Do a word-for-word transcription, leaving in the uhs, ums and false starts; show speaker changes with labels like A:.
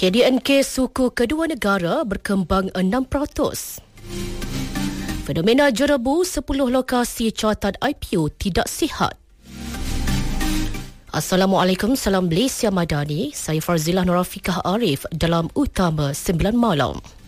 A: K D N K suku kedua negara berkembang enam peratus. Fenomena jerebu sepuluh lokasi cuataan I P O tidak sihat. Assalamualaikum, salam Malaysia Madani. Saya Farzilah Norafikah Arif dalam Utama sembilan Malam.